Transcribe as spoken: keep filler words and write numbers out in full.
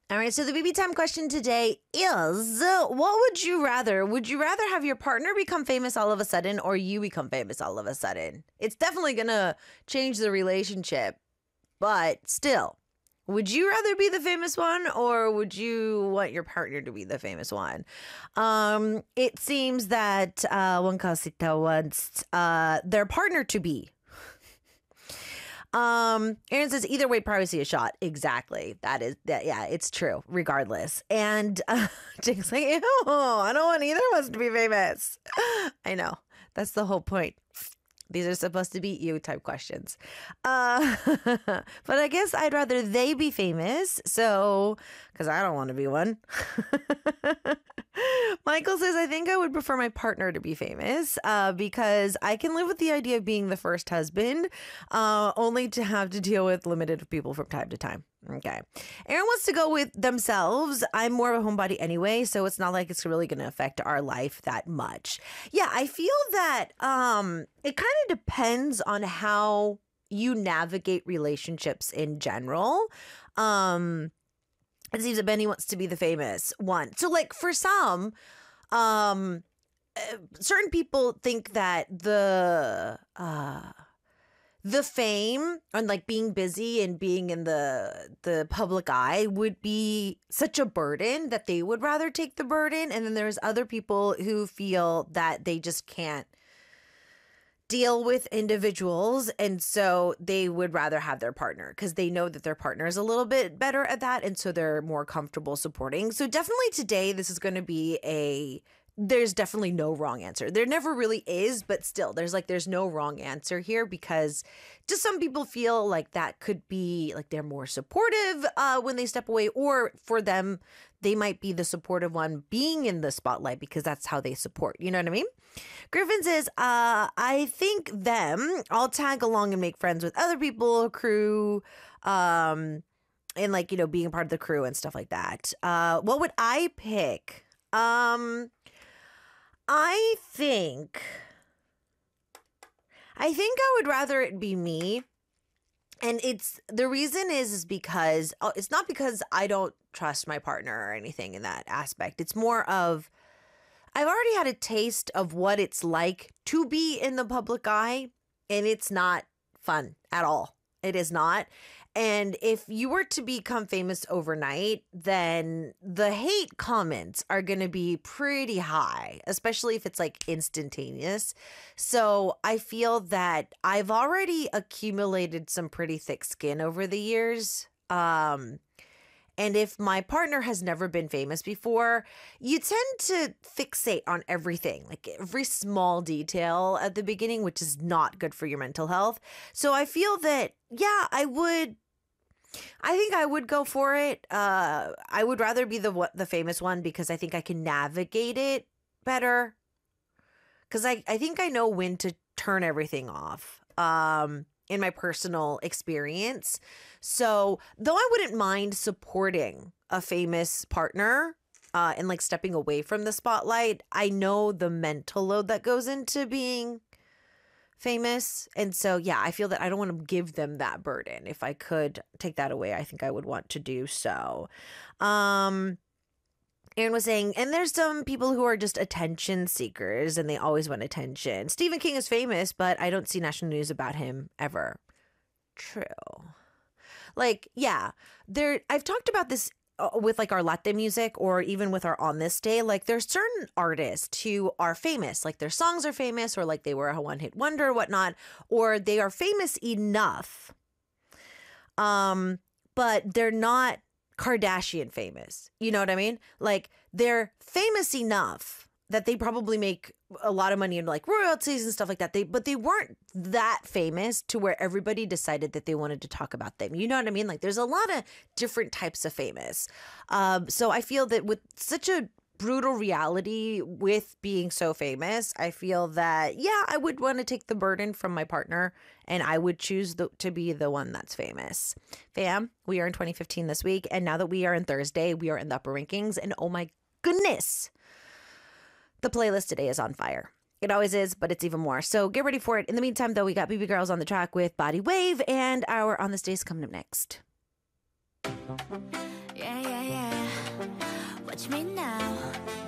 All right, so the B B time question today is uh, what would you rather? Would you rather have your partner become famous all of a sudden or you become famous all of a sudden? It's definitely going to change the relationship, but still, would you rather be the famous one or would you want your partner to be the famous one? Um, it seems that uh, one Casita wants uh, their partner to be. Um, Aaron says either way, privacy is shot. Exactly. That is that. Yeah, it's true. Regardless. And uh, Jake's like, ew, I don't want either of us to be famous. I know. That's the whole point. These are supposed to be you type questions. Uh, but I guess I'd rather they be famous. So, because I don't want to be one. Michael says, I think I would prefer my partner to be famous uh, because I can live with the idea of being the first husband, uh, only to have to deal with limited people from time to time. Okay. Aaron wants to go with themselves. I'm more of a homebody anyway, so it's not like it's really going to affect our life that much. Yeah, I feel that um, it kind of depends on how you navigate relationships in general. Um, it seems that Benny wants to be the famous one. So, like, for some, um, uh, certain people think that the... Uh, The fame and like being busy and being in the the public eye would be such a burden that they would rather take the burden. And then there's other people who feel that they just can't deal with individuals. And so they would rather have their partner because they know that their partner is a little bit better at that. And so they're more comfortable supporting. So definitely today, this is going to be a there's definitely no wrong answer. There never really is, but still, there's like, there's no wrong answer here because just some people feel like that could be like they're more supportive uh, when they step away, or for them, they might be the supportive one being in the spotlight because that's how they support. You know what I mean? Griffin says, uh, I think them, I'll tag along and make friends with other people, crew, um, and like, you know, being a part of the crew and stuff like that. Uh, what would I pick? Um, I think, I think I would rather it be me. And it's, the reason is, is because, oh, it's not because I don't trust my partner or anything in that aspect. It's more of, I've already had a taste of what it's like to be in the public eye, and it's not fun at all. It is not. And if you were to become famous overnight, then the hate comments are going to be pretty high, especially if it's like instantaneous. So I feel that I've already accumulated some pretty thick skin over the years. Um, and if my partner has never been famous before, you tend to fixate on everything, like every small detail at the beginning, which is not good for your mental health. So I feel that, yeah, I would... I think I would go for it. Uh, I would rather be the the famous one because I think I can navigate it better. Because I, I think I know when to turn everything off um, in my personal experience. So though I wouldn't mind supporting a famous partner uh, and like stepping away from the spotlight, I know the mental load that goes into being famous. And so, yeah, I feel that I don't want to give them that burden. If I could take that away, I think I would want to do so. Um, Aaron was saying, and there's some people who are just attention seekers and they always want attention. Stephen King is famous, but I don't see national news about him ever. True. Like, yeah, there, I've talked about this with like our latte music or even with our On This Day. Like there's certain artists who are famous, like their songs are famous or like they were a one hit wonder or whatnot, or they are famous enough. Um, but they're not Kardashian famous. You know what I mean? Like they're famous enough that they probably make a lot of money in like royalties and stuff like that. They, but they weren't that famous to where everybody decided that they wanted to talk about them. You know what I mean? Like there's a lot of different types of famous. Um, so I feel that with such a brutal reality with being so famous, I feel that, yeah, I would want to take the burden from my partner and I would choose the, to be the one that's famous. Fam, we are in twenty fifteen this week. And now that we are in Thursday, we are in the upper rankings. And oh my goodness, the playlist today is on fire. It always is, but it's even more. So get ready for it. In the meantime, though, we got B B Girls on the track with Body Wave, and our On This Day is coming up next. Yeah, yeah, yeah. touch me now.